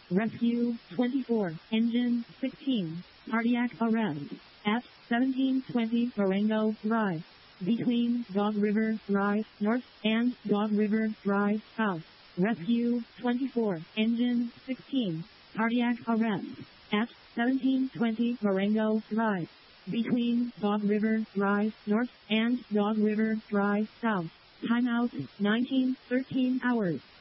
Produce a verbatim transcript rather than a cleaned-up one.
Rescue twenty-four, Engine sixteen, cardiac arrest, at seventeen twenty Marengo Drive, between Dog River Drive North and Dog River Drive South. Rescue twenty-four, Engine sixteen, cardiac arrest, at seventeen twenty Marengo Drive, between Dog River Drive North and Dog River Drive South. Timeout nineteen thirteen hours.